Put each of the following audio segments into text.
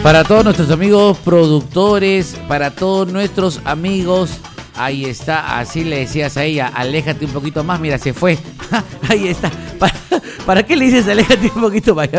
Para todos nuestros amigos productores, para todos nuestros amigos, ahí está, así le decías a ella, aléjate un poquito más, mira, se fue. Ahí está. ¿Para qué le dices aléjate un poquito más?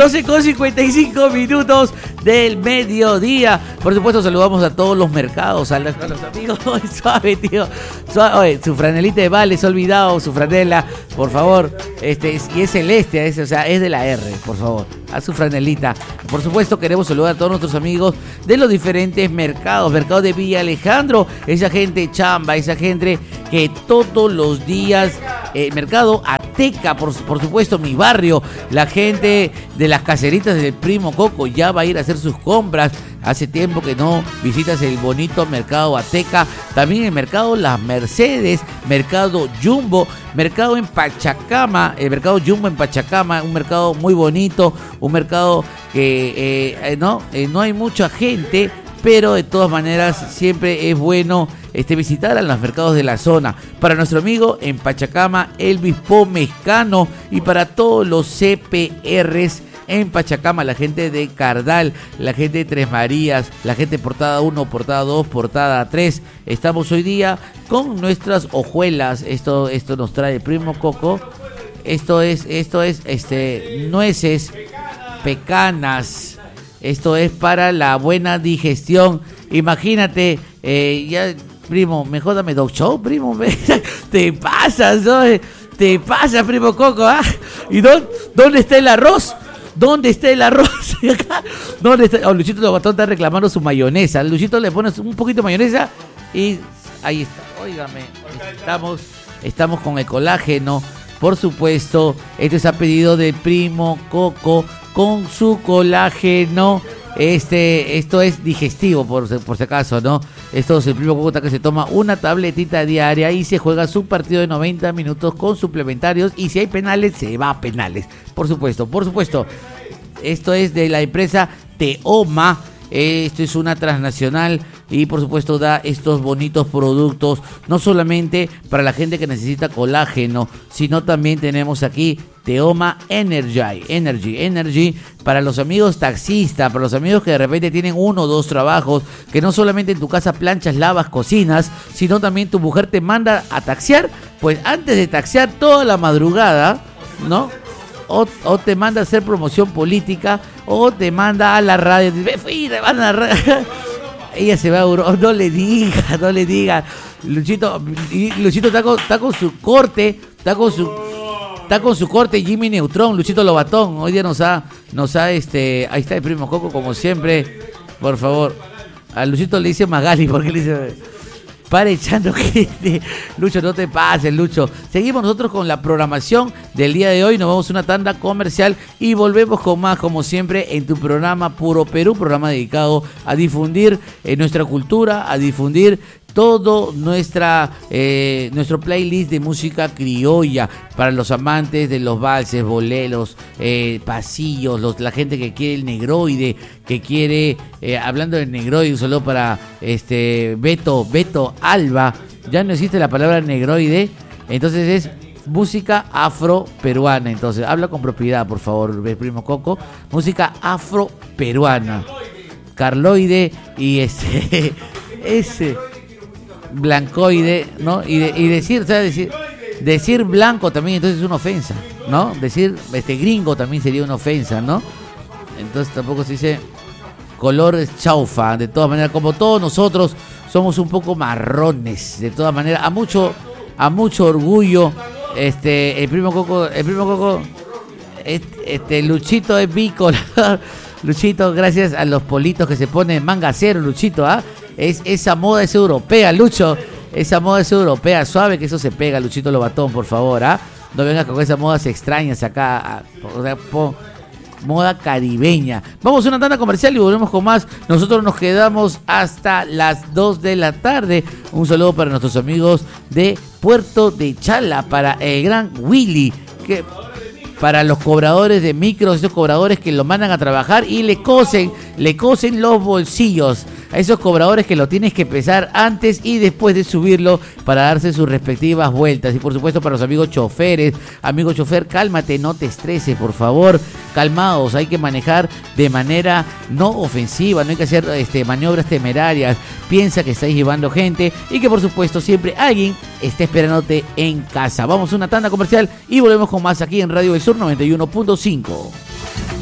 12:55 minutos del mediodía. Por supuesto, saludamos a todos los mercados, a los amigos. Suave, tío. Suave. Oye, su franelita de Vale, se ha olvidado su franela, por favor. Y es celeste, o sea, es de la R, por favor. A su franelita. Por supuesto, queremos saludar a todos nuestros amigos de los diferentes mercados. Mercado de Villa Alejandro, esa gente chamba, esa gente que todos los días, mercado Ateca, por supuesto, mi barrio, la gente de las caseritas del Primo Coco ya va a ir a hacer sus compras. Hace tiempo que no visitas el bonito mercado Ateca, también el mercado Las Mercedes, mercado Jumbo, mercado en Pachacama, el mercado Jumbo en Pachacama, un mercado muy bonito, un mercado que no hay mucha gente, pero de todas maneras siempre es bueno visitar a los mercados de la zona. Para nuestro amigo en Pachacama, Elvis Pomezcano, y para todos los CPRs en Pachacama, la gente de Cardal, la gente de Tres Marías, la gente de Portada 1, Portada 2, Portada 3. Estamos hoy día con nuestras hojuelas. Esto nos trae Primo Coco. Esto es nueces, pecanas. Esto es para la buena digestión. Imagínate, ya, primo, mejor dame Dog Show, primo. Te pasas, ¿no? Te pasas, Primo Coco, ¿ah? ¿Y dónde está el arroz? ¿Dónde está el arroz? ¿Dónde está? Luchito Lobatón está reclamando su mayonesa. Luchito le pones un poquito de mayonesa y ahí está. Óigame, estamos con el colágeno. Por supuesto, este es a pedido de Primo Coco con su colágeno. Esto es digestivo, por si acaso, ¿no? Esto es el Primo Coco que se toma una tabletita diaria y se juega su partido de 90 minutos con suplementarios. Y si hay penales, se va a penales. Por supuesto. Esto es de la empresa Teoma. Esto es una transnacional y por supuesto da estos bonitos productos, no solamente para la gente que necesita colágeno, sino también tenemos aquí Teoma Energy para los amigos taxistas, para los amigos que de repente tienen 1 o 2 trabajos, que no solamente en tu casa planchas, lavas, cocinas, sino también tu mujer te manda a taxiar, pues antes de taxiar toda la madrugada, ¿no? O te manda a hacer promoción política, o te manda a la radio. Te van a la radio. Ella se va a Europa. No le diga. Luchito está con su corte. Está con su corte Jimmy Neutron. Luchito Lobatón. Hoy día nos ha ahí está el Primo Coco, como siempre. Por favor. A Luchito le dice Magali, porque le dice... Para echando gente. Lucho, no te pases, Lucho. Seguimos nosotros con la programación del día de hoy. Nos vamos a una tanda comercial y volvemos con más, como siempre, en tu programa Puro Perú, programa dedicado a difundir nuestra cultura, a difundir todo nuestro playlist de música criolla para los amantes de los valses, boleros, pasillos, la gente que quiere el negroide, que quiere, hablando del negroide, un saludo para Beto Alba. Ya no existe la palabra negroide, entonces es música afro-peruana. Entonces habla con propiedad, por favor, Primo Coco. Música afro-peruana, carloide y blancoide, ¿no? Y decir, ¿sabes? Decir blanco también entonces es una ofensa, ¿no? Decir gringo también sería una ofensa, ¿no? Entonces tampoco se dice color chaufa. De todas maneras, como todos nosotros somos un poco marrones, de todas maneras, a mucho orgullo. El Primo Coco, Luchito es bicolor. Luchito, gracias a los politos que se ponen manga cero, Luchito, ¿ah? Esa moda es europea, Lucho. Esa moda es europea. Suave que eso se pega, Luchito Lobatón, por favor, ¿ah? No vengas con esas modas extrañas acá. Moda caribeña. Vamos a una tanda comercial y volvemos con más. Nosotros nos quedamos hasta las 2 de la tarde. Un saludo para nuestros amigos de Puerto de Chala, para el gran Willy, para los cobradores de micros, esos cobradores que lo mandan a trabajar y le cosen los bolsillos. a esos cobradores que lo tienes que pesar antes y después de subirlo para darse sus respectivas vueltas. Y por supuesto para los amigos choferes, amigo chofer, cálmate, no te estreses, por favor, calmados, hay que manejar de manera no ofensiva, no hay que hacer maniobras temerarias, piensa que estáis llevando gente y que por supuesto siempre alguien está esperándote en casa. Vamos a una tanda comercial y volvemos con más aquí en Radio del Sur 91.5.